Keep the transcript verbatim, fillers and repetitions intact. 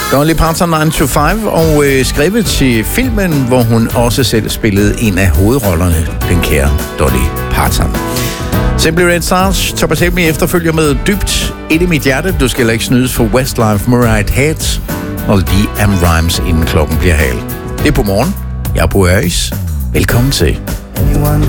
Dolly Parton nine to five og øh, skrevet til filmen, hvor hun også selv spillede en af hovedrollerne, den kære Dolly Parton. Simply Red Stars topper til mig efterfølger med dybt ind i mit hjerte. Du skal ikke snydes for Westlife, Murray Head og The Am Rhymes, inden klokken bliver halv. Det er på morgen. Jeg er Bo Øris. Velkommen til. Anyone